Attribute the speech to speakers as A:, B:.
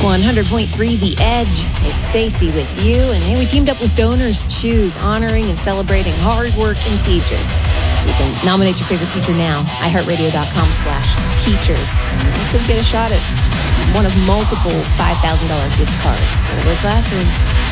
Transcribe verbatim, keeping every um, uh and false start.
A: one hundred point three The Edge. It's Stacy with you, and hey, we teamed up with Donors Choose, honoring and celebrating hard-working teachers. So you can nominate your favorite teacher now, iHeartRadio.com slash teachers. And you could get a shot at one of multiple five thousand dollars gift cards for the classrooms.